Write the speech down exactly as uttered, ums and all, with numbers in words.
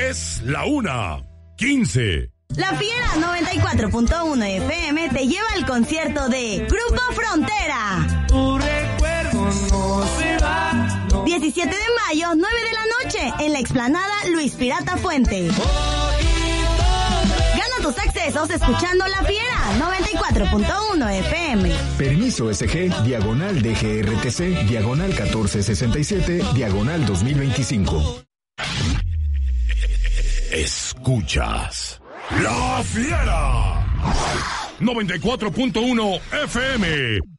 Es la una, quince. La Fiera noventa y cuatro punto uno F M te lleva al concierto de Grupo Frontera. Tu recuerdo no se va. No. diecisiete de mayo, nueve de la noche, en la explanada Luis Pirata Fuente. Gana tus accesos escuchando La Fiera noventa y cuatro punto uno F M. Permiso S G, diagonal D G R T C, diagonal catorce sesenta y siete, diagonal dos mil veinticinco. Escuchas La Fiera noventa y cuatro punto uno F M.